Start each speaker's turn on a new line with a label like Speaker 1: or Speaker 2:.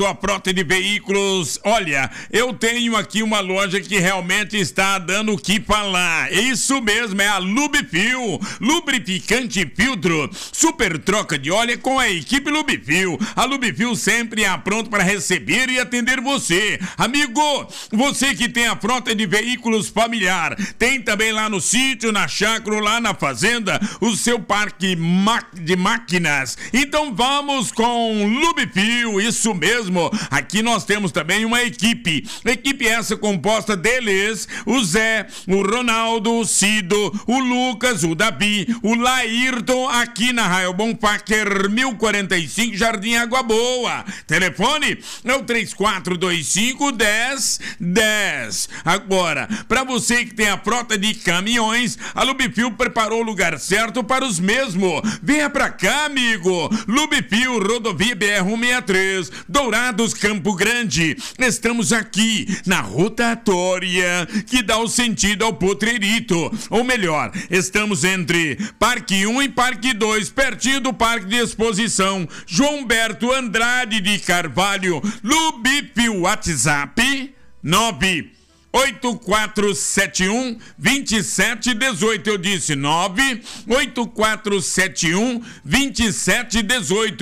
Speaker 1: Tua frota de veículos, olha, eu tenho aqui uma loja que realmente está dando o que falar. Isso mesmo, é a Lubifil, lubrificante filtro, super troca de óleo com a equipe Lubifil. A Lubifil sempre é pronta para receber e atender você. Amigo, você que tem a frota de veículos familiar, tem também lá no sítio, na chácara, lá na fazenda, o seu parque de máquinas. Então vamos com Lubifil, isso mesmo. Aqui nós temos também uma equipe essa composta deles, o Zé, o Ronaldo, o Cido, o Lucas, o Davi, o Laírton, aqui na Raio Bonfacker 1045, Jardim Água Boa. Telefone é o 3425-1010. Agora, para você que tem a frota de caminhões, a Lubifil preparou o lugar certo para os mesmos. Venha pra cá, amigo. Lubifil, rodovia BR-163, Dourados, Campo Grande. Estamos aqui na rotatória que dá o sentido ao Potrerito. Ou melhor, estamos entre Parque 1 e Parque 2, pertinho do Parque de Exposição. João Berto Andrade de Carvalho. Lubifil, WhatsApp 98471-2718. Eu disse 98471-2718.